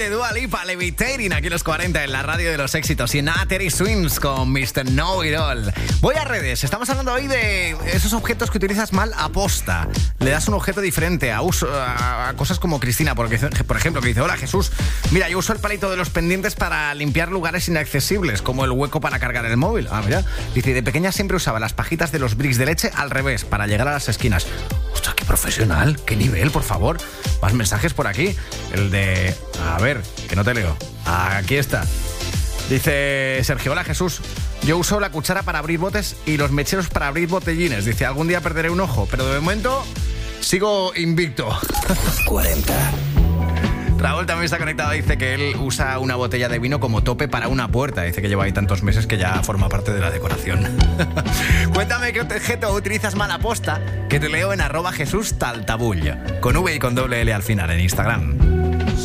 de Dua Lipa, Levitating, aquí los 40 en la radio de los éxitos. Y en Terry Swims con Mr. Know It All. Voy a redes, estamos hablando hoy de esos objetos que utilizas mal aposta. Le das un objeto diferente a cosas como Cristina, por ejemplo, que dice: hola Jesús, mira, yo uso el palito de los pendientes para limpiar lugares inaccesibles, como el hueco para cargar el móvil. Mira, dice, de pequeña siempre usaba las pajitas de los bricks de leche al revés, para llegar a las esquinas. ¡Ostras, qué profesional! ¡Qué nivel, por favor! Más mensajes por aquí. El de... A ver, que no te leo. Aquí está. Dice Sergio: hola Jesús, yo uso la cuchara para abrir botes y los mecheros para abrir botellines. Dice, algún día perderé un ojo, pero de momento sigo invicto. 40. Raúl también está conectado, dice que él usa una botella de vino como tope para una puerta. Dice que lleva ahí tantos meses que ya forma parte de la decoración. Cuéntame qué objeto utilizas mal aposta, que te leo en @JesúsTaltabull, con V y con doble L al final en Instagram.